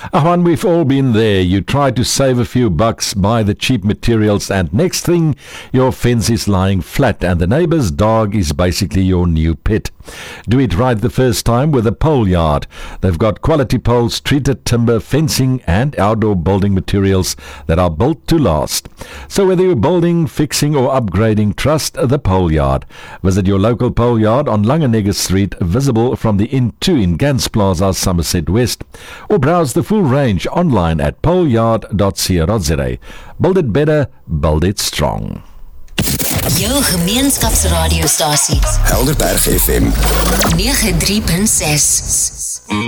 Man, we've all been there. You try to save a few bucks, buy the cheap materials, and next thing, your fence is lying flat and the neighbor's dog is basically your new pet. Do it right the first time with a pole yard. They've got quality poles, treated timber, fencing, and outdoor building materials that are built to last. So whether you're building, fixing, or upgrading, trust the Pole Yard. Visit your local pole yard on Langenegger Street, visible from the Inn 2 in Gans Plaza, Somerset West, or browse the full range online at poleyard.co.za. Build it better, build it strong. Jou gemeenskapsradiostasie. Helderberg FM 93.6.